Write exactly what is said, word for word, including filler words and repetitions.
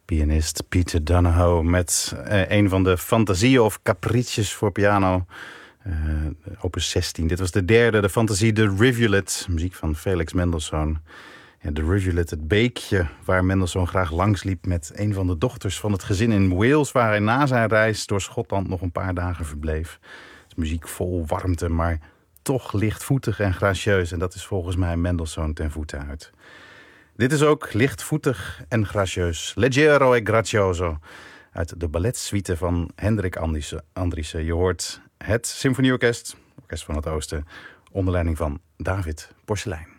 Pianist Peter Donahoe met uh, een van de fantasieën of capricces voor piano. Uh, opus zestien. Dit was de derde, de fantasie The Rivulet. Muziek van Felix Mendelssohn. Ja, The Rivulet, het beekje waar Mendelssohn graag langsliep met een van de dochters van het gezin in Wales, waar hij na zijn reis door Schotland nog een paar dagen verbleef. Het is muziek vol warmte, maar toch lichtvoetig en gracieus. En dat is volgens mij Mendelssohn ten voeten uit. Dit is ook lichtvoetig en gracieus. Leggero e grazioso. Uit de balletsuite van Hendrik Andriessen. Je hoort het Symfonieorkest, Orkest van het Oosten, onder leiding van David Porcelein.